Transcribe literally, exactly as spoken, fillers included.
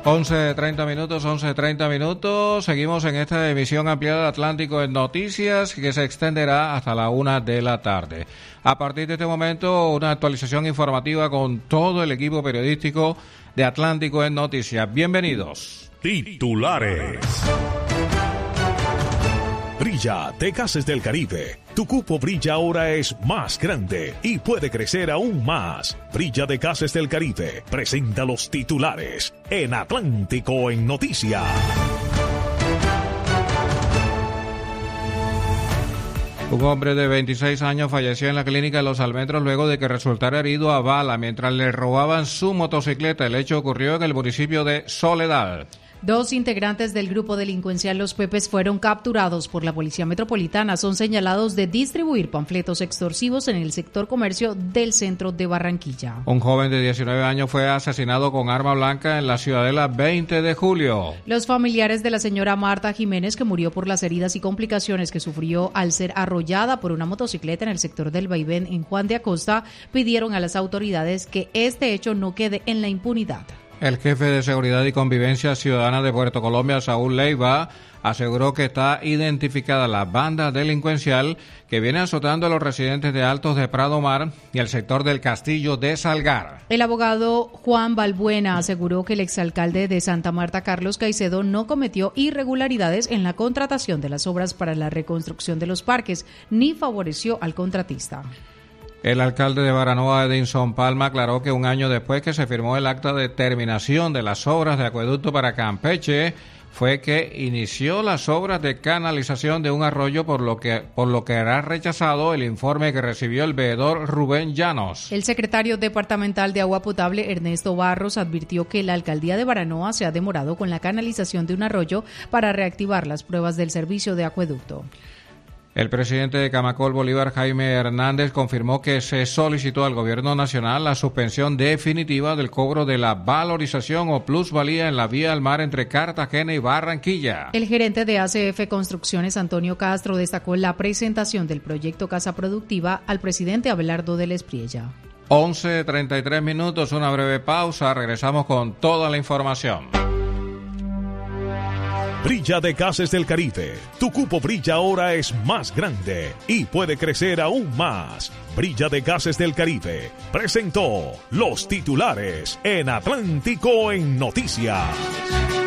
once treinta minutos, once treinta minutos. Seguimos en esta emisión ampliada de Atlántico en Noticias que se extenderá hasta la una de la tarde. A partir de este momento, una actualización informativa con todo el equipo periodístico de Atlántico en Noticias. Bienvenidos. Titulares. Brilla de Gases del Caribe. Tu cupo Brilla ahora es más grande y puede crecer aún más. Brilla de Gases del Caribe presenta los titulares en Atlántico en Noticias. Un hombre de veintiséis años falleció en la clínica de Los Almendros luego de que resultara herido a bala mientras le robaban su motocicleta. El hecho ocurrió en el municipio de Soledad. Dos integrantes del grupo delincuencial Los Pepes fueron capturados por la Policía Metropolitana. Son señalados de distribuir panfletos extorsivos en el sector comercio del centro de Barranquilla. Un joven de diecinueve años fue asesinado con arma blanca en la Ciudadela veinte de julio. Los familiares de la señora Marta Jiménez, que murió por las heridas y complicaciones que sufrió al ser arrollada por una motocicleta en el sector del Vaivén en Juan de Acosta, pidieron a las autoridades que este hecho no quede en la impunidad. El jefe de Seguridad y Convivencia Ciudadana de Puerto Colombia, Saúl Leiva, aseguró que está identificada la banda delincuencial que viene azotando a los residentes de Altos de Prado Mar y el sector del Castillo de Salgar. El abogado Juan Balbuena aseguró que el exalcalde de Santa Marta, Carlos Caicedo, no cometió irregularidades en la contratación de las obras para la reconstrucción de los parques, ni favoreció al contratista. El alcalde de Baranoa, Edinson Palma, aclaró que un año después que se firmó el acta de terminación de las obras de acueducto para Campeche, fue que inició las obras de canalización de un arroyo, por lo que por lo que hará rechazado el informe que recibió el veedor Rubén Llanos. El secretario departamental de Agua Potable, Ernesto Barros, advirtió que la alcaldía de Baranoa se ha demorado con la canalización de un arroyo para reactivar las pruebas del servicio de acueducto. El presidente de Camacol, Bolívar Jaime Hernández, confirmó que se solicitó al gobierno nacional la suspensión definitiva del cobro de la valorización o plusvalía en la vía al mar entre Cartagena y Barranquilla. El gerente de A C F Construcciones, Antonio Castro, destacó la presentación del proyecto Casa Productiva al presidente Abelardo del Espriella. once treinta y tres minutos, una breve pausa, regresamos con toda la información. Brilla de Gases del Caribe. Tu cupo Brilla ahora es más grande y puede crecer aún más. Brilla de Gases del Caribe presentó los titulares en Atlántico en Noticias.